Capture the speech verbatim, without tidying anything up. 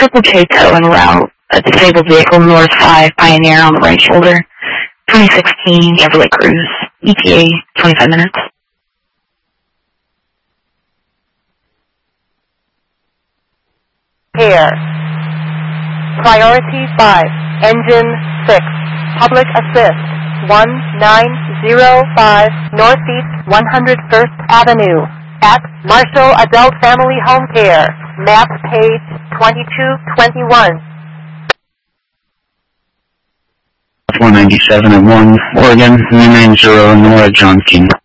Triple K tow en route. A disabled vehicle, North five Pioneer on the right shoulder. twenty sixteen Chevrolet Cruze. E T A, twenty-five minutes. Here. Priority five. Engine six. Public assist. one nine zero five Northeast one hundred first Avenue. At Marshall Adult Family Home Care. Map page twenty-two twenty-one. four ninety-seven at one, Oregon, three nine zero Nora John King.